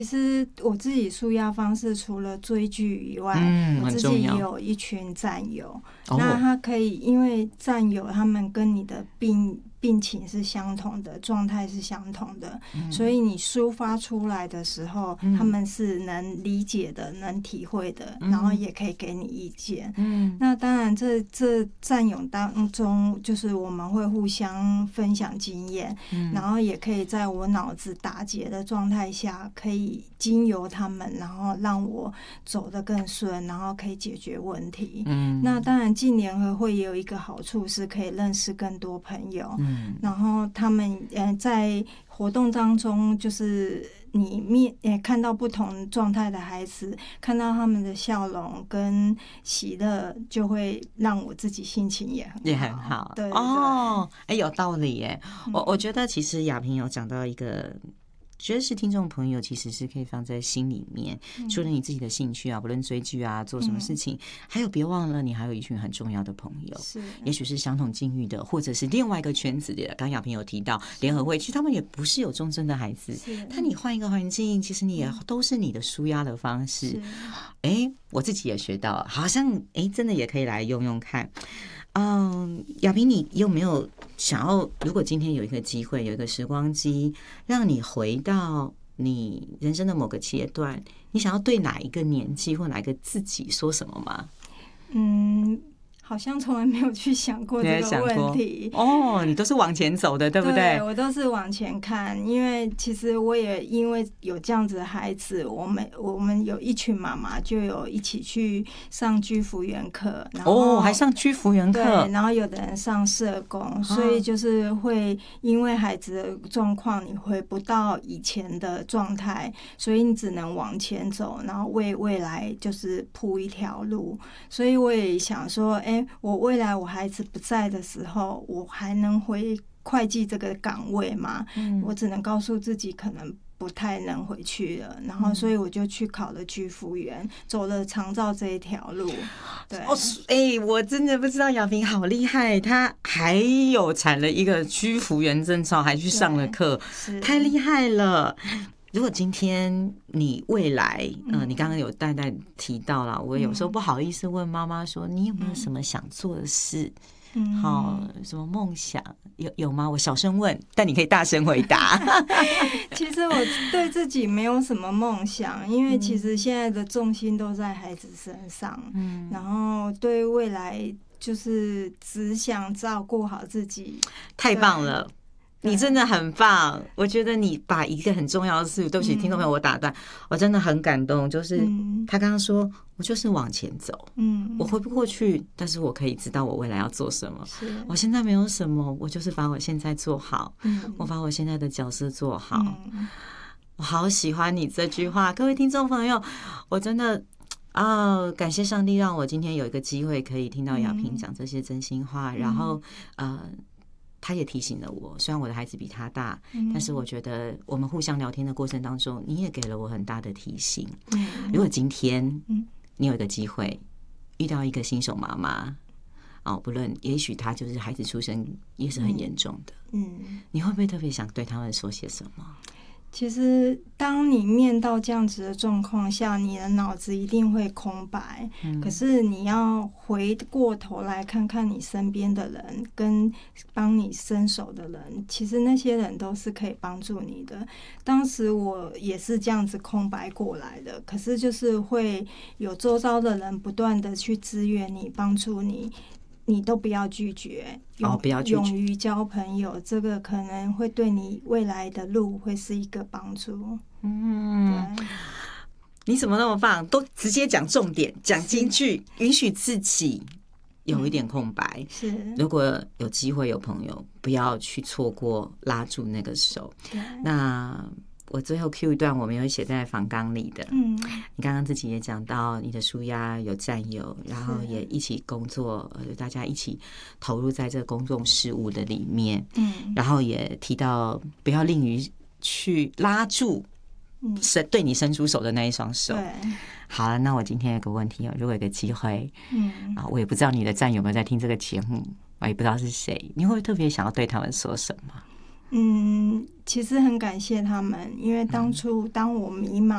其实我自己抒压方式除了追剧以外，我自己也有一群战友。那他可以，因为战友他们跟你的病情是相同的，状态是相同的，所以你抒发出来的时候，他们是能理解的，能体会的，然后也可以给你意见。那当然这战友当中，就是我们会互相分享经验，然后也可以在我脑子打结的状态下，可以经由他们，然后让我走得更顺，然后可以解决问题。那当然进联合会也有一个好处，是可以认识更多朋友。然后他们在活动当中，就是你看到不同状态的孩子，看到他们的笑容跟喜乐，就会让我自己心情也很好。对哦， 有道理耶。我觉得其实雅萍有讲到一个。觉得是听众朋友其实是可以放在心里面，除了你自己的兴趣啊，不论追剧啊，做什么事情，还有别忘了你还有一群很重要的朋友，也许是相同境遇的，或者是另外一个圈子的。刚刚雅萍有提到联合会，其实他们也不是有忠贞的孩子，但你换一个环境，其实你也都是你的抒压的方式。我自己也学到，好像真的也可以来用用看。雅萍，你有没有想要，如果今天有一个机会，有一个时光机，让你回到你人生的某个阶段，你想要对哪一个年纪或哪一个自己说什么吗？ 好像从来没有去想过这个问题。 你都是往前走的，对不对？ 对，我都是往前看，因为其实我也因为有这样子的孩子，我们有一群妈妈就有一起去上居服员课，然后还上居服员课， 对，然后有的人上社工，所以就是会因为孩子的状况，你回不到以前的状态，所以你只能往前走，然后为未来就是铺一条路。所以我也想说，我未来我孩子不在的时候，我还能回会计这个岗位吗？我只能告诉自己可能不太能回去了，然后所以我就去考了居服员，走了长照这一条路。对， 我真的不知道雅萍好厉害，她还有产了一个居服员证照，还去上了课，太厉害了。如果今天你未来，你刚刚有大概提到了，我有时候不好意思问妈妈说，你有没有什么想做的事？什么梦想有吗？我小声问，但你可以大声回答。 其实我对自己没有什么梦想，因为其实现在的重心都在孩子身上，然后对未来就是只想照顾好自己。 太棒了。你真的很棒，我觉得你把一个很重要的事，对不起，听众朋友，我打断，我真的很感动。就是他刚刚说，我就是往前走，我回不过去，但是我可以知道我未来要做什么。我现在没有什么，我就是把我现在做好，我把我现在的角色做好。我好喜欢你这句话，各位听众朋友，我真的感谢上帝让我今天有一个机会可以听到雅萍讲这些真心话，然后他也提醒了我，虽然我的孩子比他大，但是我觉得我们互相聊天的过程当中，你也给了我很大的提醒。如果今天你有一个机会遇到一个新手妈妈，不论也许他就是孩子出生也是很严重的，你会不会特别想对他们说些什么？ 其实当你面到这样子的状况下，你的脑子一定会空白，可是你要回过头来看看你身边的人跟帮你伸手的人，其实那些人都是可以帮助你的。当时我也是这样子空白过来的，可是就是会有周遭的人不断的去支援你，帮助你，你都不要拒绝，勇于交朋友，这个可能会对你未来的路会是一个帮助。 你怎么那么棒？都直接讲重点，讲金句，允许自己有一点空白。如果有机会有朋友，不要去错过拉住那个手。那我最后 Q 一段，我们有写在访纲里的。你刚刚自己也讲到你的抒压有战友，然后也一起工作，大家一起投入在这个公众事务的里面。然后也提到不要吝于去拉住对你伸出手的那一双手。好了，那我今天有个问题，如果有个机会，我也不知道你的战友有没有在听这个节目，我也不知道是谁，你会不会特别想要对他们说什么？ 其实很感谢他们，因为当初当我迷茫